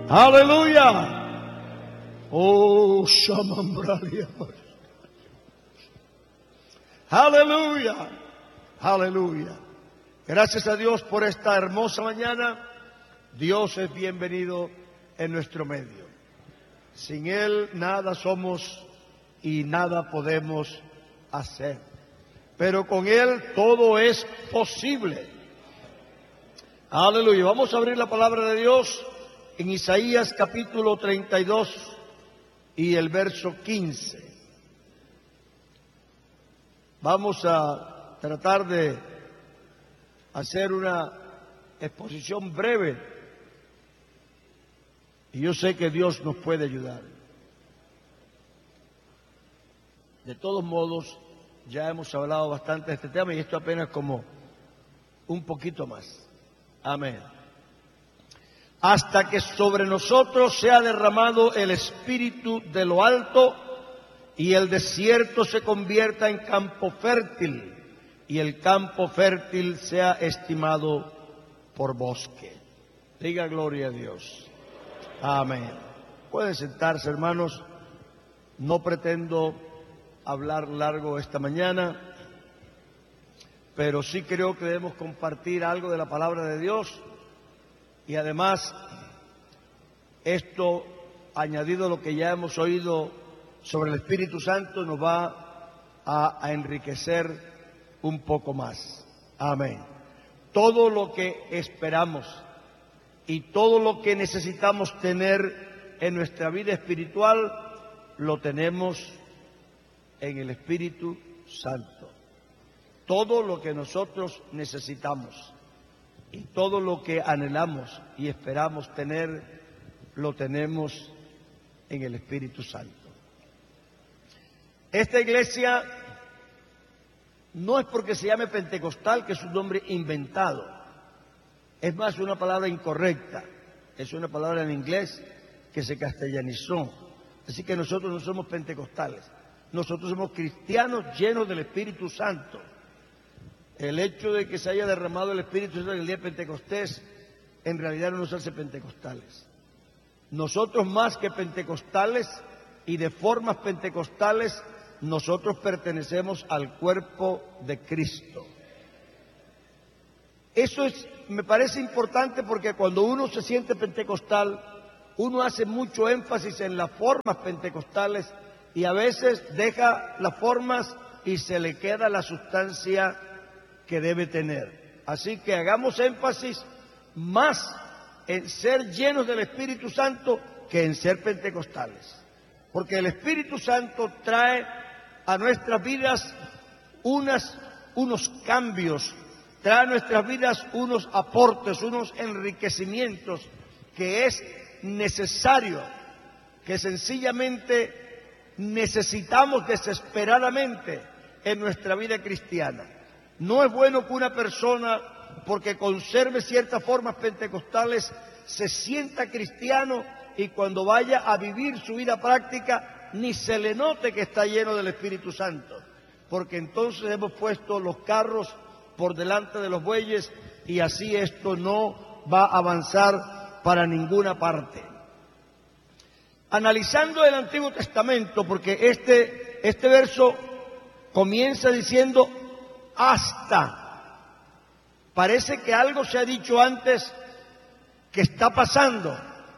Aleluya. Oh, Shamambralia. Aleluya. Aleluya. Gracias a Dios por esta hermosa mañana. Dios es bienvenido en nuestro medio. Sin Él nada somos y nada podemos hacer. Pero con Él todo es posible. Aleluya. Vamos a abrir la palabra de Dios en Isaías capítulo 32 y el verso 15. Vamos a tratar de hacer una exposición breve. Y yo sé que Dios nos puede ayudar. De todos modos, ya hemos hablado bastante de este tema y esto apenas como un poquito más. Amén. Hasta que sobre nosotros sea derramado el Espíritu de lo alto y el desierto se convierta en campo fértil y el campo fértil sea estimado por bosque. Diga gloria a Dios. Amén. Pueden sentarse, hermanos. No pretendo hablar largo esta mañana, pero sí creo que debemos compartir algo de la palabra de Dios y además esto, añadido a lo que ya hemos oído sobre el Espíritu Santo, nos va a enriquecer un poco más. Amén. Todo lo que esperamos y todo lo que necesitamos tener en nuestra vida espiritual lo tenemos en el Espíritu Santo. Todo lo que nosotros necesitamos y todo lo que anhelamos y esperamos tener lo tenemos en el Espíritu Santo. Esta iglesia no es porque se llame pentecostal, que es un nombre inventado. Es más, una palabra incorrecta. Es una palabra en inglés que se castellanizó. Así que nosotros no somos pentecostales. Nosotros somos cristianos llenos del Espíritu Santo. El hecho de que se haya derramado el Espíritu Santo en el día de Pentecostés, en realidad no nos hace pentecostales. Nosotros, más que pentecostales y de formas pentecostales, nosotros pertenecemos al cuerpo de Cristo. Eso me parece importante porque cuando uno se siente pentecostal, uno hace mucho énfasis en las formas pentecostales y a veces deja las formas y se le queda la sustancia que debe tener. Así que hagamos énfasis más en ser llenos del Espíritu Santo que en ser pentecostales. Porque el Espíritu Santo trae a nuestras vidas unos cambios, trae a nuestras vidas unos aportes, unos enriquecimientos que es necesario, que sencillamente necesitamos desesperadamente en nuestra vida cristiana. No es bueno que una persona, porque conserve ciertas formas pentecostales, se sienta cristiano y cuando vaya a vivir su vida práctica ni se le note que está lleno del Espíritu Santo, porque entonces hemos puesto los carros por delante de los bueyes y así esto no va a avanzar para ninguna parte. Analizando el Antiguo Testamento, porque este verso comienza diciendo hasta. Parece que algo se ha dicho antes que está pasando.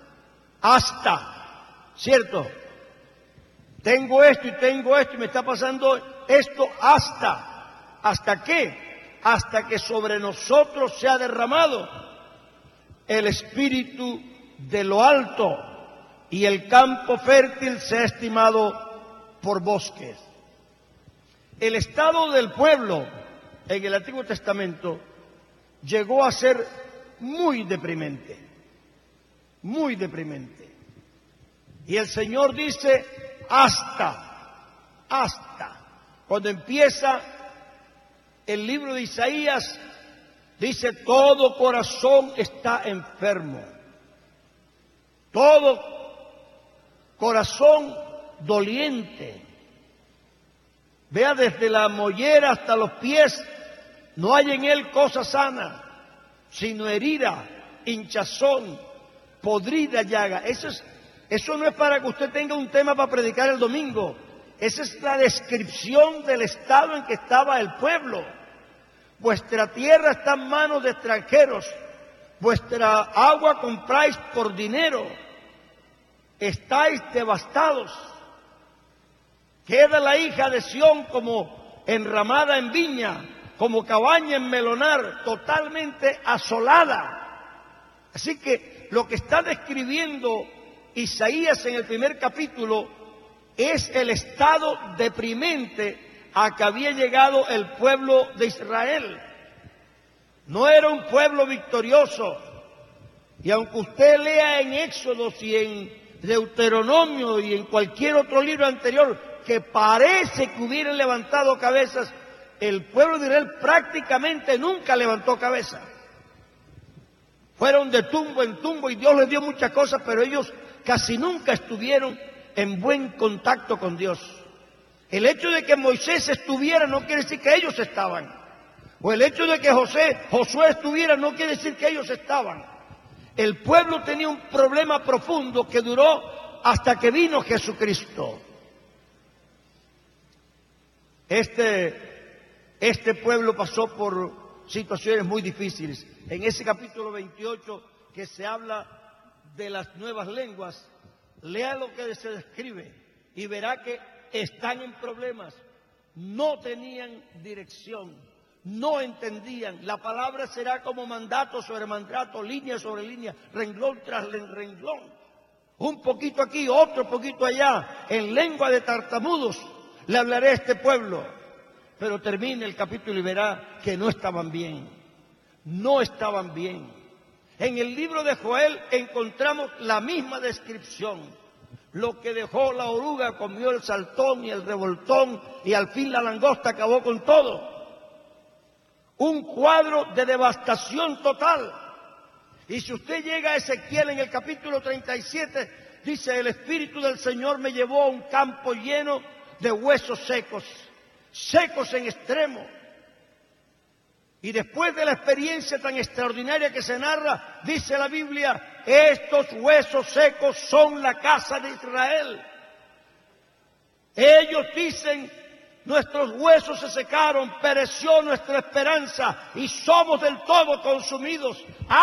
Hasta, ¿cierto? Tengo esto y me está pasando esto hasta. ¿Hasta qué? Hasta que sobre nosotros se ha derramado el Espíritu de lo alto y el campo fértil se ha estimado por bosques. El estado del pueblo en el Antiguo Testamento llegó a ser muy deprimente, muy deprimente. Y el Señor dice hasta. Cuando empieza el libro de Isaías, dice todo corazón está enfermo, todo corazón doliente. Vea, desde la mollera hasta los pies, no hay en él cosa sana, sino herida, hinchazón, podrida llaga. Eso no es para que usted tenga un tema para predicar el domingo. Esa es la descripción del estado en que estaba el pueblo. Vuestra tierra está en manos de extranjeros. Vuestra agua compráis por dinero. Estáis devastados. Queda la hija de Sión como enramada en viña, como cabaña en melonar, totalmente asolada. Así que lo que está describiendo Isaías en el primer capítulo es el estado deprimente a que había llegado el pueblo de Israel. No era un pueblo victorioso. Y aunque usted lea en Éxodos y en Deuteronomio y en cualquier otro libro anterior que parece que hubieran levantado cabezas, el pueblo de Israel prácticamente nunca levantó cabeza. Fueron de tumbo en tumbo y Dios les dio muchas cosas, pero ellos casi nunca estuvieron en buen contacto con Dios. El hecho de que Moisés estuviera no quiere decir que ellos estaban. O el hecho de que Josué estuviera no quiere decir que ellos estaban. El pueblo tenía un problema profundo que duró hasta que vino Jesucristo. Este pueblo pasó por situaciones muy difíciles. En ese capítulo 28 que se habla de las nuevas lenguas, lea lo que se describe y verá que están en problemas. No tenían dirección, no entendían. La palabra será como mandato sobre mandato, línea sobre línea, renglón tras renglón. Un poquito aquí, otro poquito allá, en lengua de tartamudos le hablaré a este pueblo. Pero termina el capítulo y verá que no estaban bien. No estaban bien. En el libro de Joel encontramos la misma descripción. Lo que dejó la oruga comió el saltón y el revoltón y al fin la langosta acabó con todo. Un cuadro de devastación total. Y si usted llega a Ezequiel en el capítulo 37, dice: el Espíritu del Señor me llevó a un campo lleno de huesos secos, secos en extremo. Y después de la experiencia tan extraordinaria que se narra, dice la Biblia: estos huesos secos son la casa de Israel. Ellos dicen: nuestros huesos se secaron, pereció nuestra esperanza y somos del todo consumidos.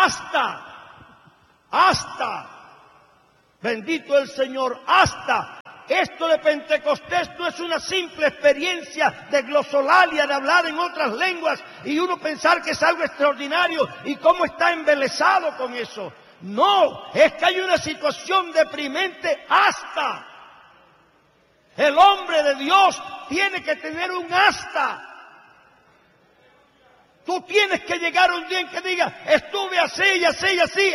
Hasta, bendito el Señor, hasta. Esto de Pentecostés no es una simple experiencia de glosolalia, de hablar en otras lenguas y uno pensar que es algo extraordinario y cómo está embelesado con eso. No, es que hay una situación deprimente hasta. El hombre de Dios tiene que tener un hasta. Tú tienes que llegar un día en que digas: estuve así y así y así,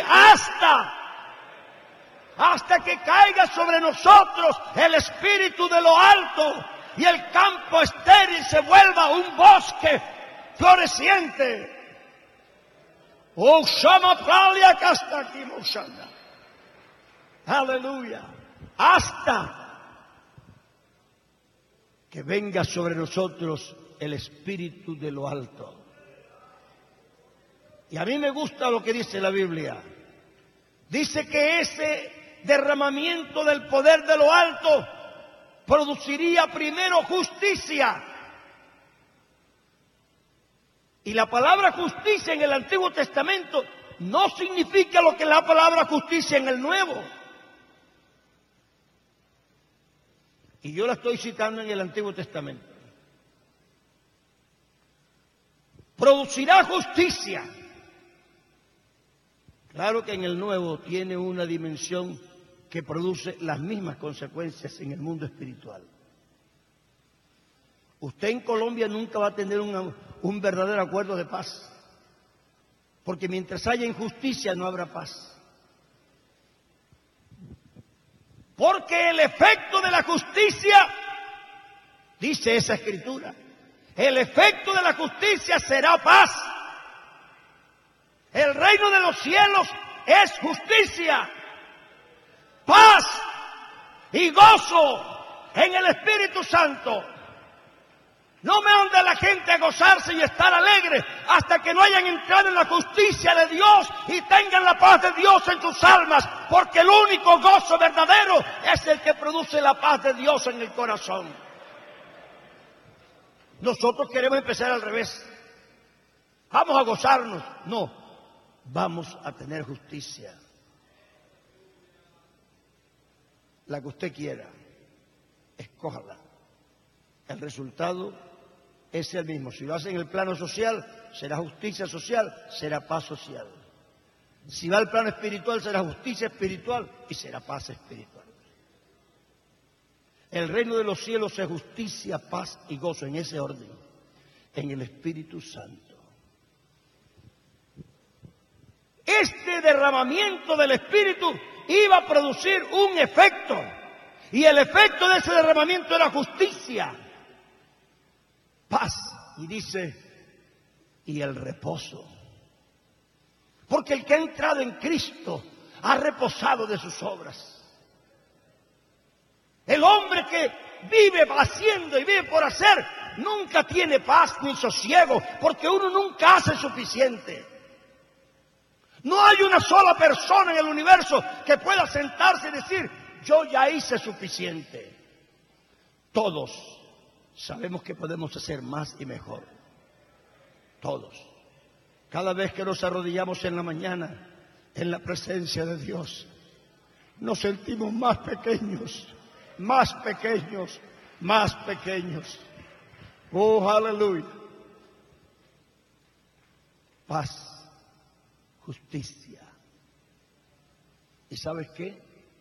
hasta que caiga sobre nosotros el Espíritu de lo alto y el campo estéril se vuelva un bosque floreciente. Oh, Shamapralia Kastaki Moshanda. Aleluya. Hasta que venga sobre nosotros el Espíritu de lo alto. Y a mí me gusta lo que dice la Biblia. Dice que ese derramamiento del poder de lo alto produciría primero justicia. Y la palabra justicia en el Antiguo Testamento no significa lo que es la palabra justicia en el Nuevo. Y yo la estoy citando en el Antiguo Testamento. Producirá justicia. Claro que en el Nuevo tiene una dimensión que produce las mismas consecuencias en el mundo espiritual. Usted en Colombia nunca va a tener un verdadero acuerdo de paz, porque mientras haya injusticia no habrá paz. Porque el efecto de la justicia, dice esa escritura, el efecto de la justicia será paz. El reino de los cielos es justicia, paz y gozo en el Espíritu Santo. No mande a la gente a gozarse y estar alegre hasta que no hayan entrado en la justicia de Dios y tengan la paz de Dios en sus almas, porque el único gozo verdadero es el que produce la paz de Dios en el corazón. Nosotros queremos empezar al revés. Vamos a gozarnos. No, vamos a tener justicia. La que usted quiera, escójala. El resultado es el mismo. Si lo hace en el plano social, será justicia social, será paz social. Si va al plano espiritual, será justicia espiritual y será paz espiritual. El reino de los cielos es justicia, paz y gozo, en ese orden, en el Espíritu Santo. Este derramamiento del Espíritu iba a producir un efecto, y el efecto de ese derramamiento era justicia, paz, y dice, y el reposo. Porque el que ha entrado en Cristo ha reposado de sus obras. El hombre que vive haciendo y vive por hacer nunca tiene paz ni sosiego, porque uno nunca hace suficiente. No hay una sola persona en el universo que pueda sentarse y decir, yo ya hice suficiente. Todos sabemos que podemos hacer más y mejor. Todos. Cada vez que nos arrodillamos en la mañana en la presencia de Dios, nos sentimos más pequeños, más pequeños, más pequeños. Oh, aleluya. Paz, justicia. ¿Y sabes qué?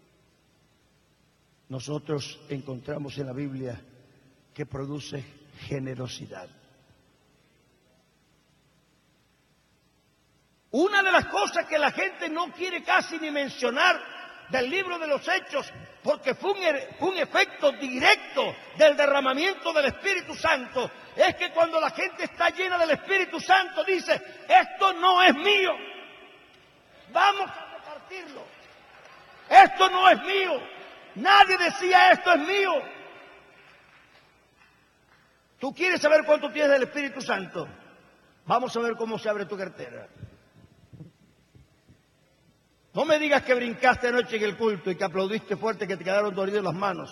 Nosotros encontramos en la Biblia que produce generosidad. Una de las cosas que la gente no quiere casi ni mencionar del libro de los Hechos, porque fue un efecto directo del derramamiento del Espíritu Santo, es que cuando la gente está llena del Espíritu Santo dice, esto no es mío, vamos a repartirlo, esto no es mío, nadie decía esto es mío. ¿Tú quieres saber cuánto tienes del Espíritu Santo? Vamos a ver cómo se abre tu cartera. No me digas que brincaste anoche en el culto y que aplaudiste fuerte, que te quedaron dolidas las manos.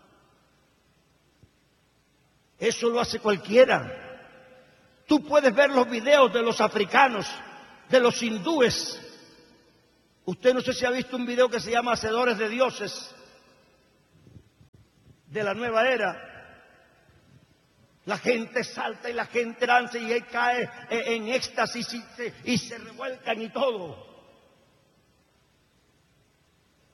Eso lo hace cualquiera. Tú puedes ver los videos de los africanos, de los hindúes. Usted no sé si ha visto un video que se llama Hacedores de Dioses, de la nueva era. La gente salta y la gente danza y cae en éxtasis y se revuelcan y todo.